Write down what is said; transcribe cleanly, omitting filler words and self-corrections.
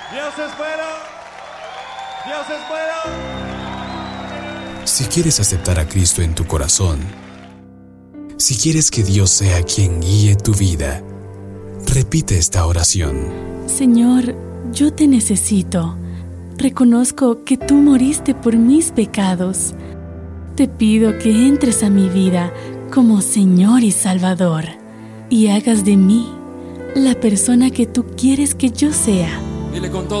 Dios es bueno. Dios es bueno. Si quieres aceptar a Cristo en tu corazón, si quieres que Dios sea quien guíe tu vida, repite esta oración. Señor, yo te necesito. Reconozco que tú moriste por mis pecados. Te pido que entres a mi vida como Señor y Salvador y hagas de mí la persona que tú quieres que yo sea. Dile con todo.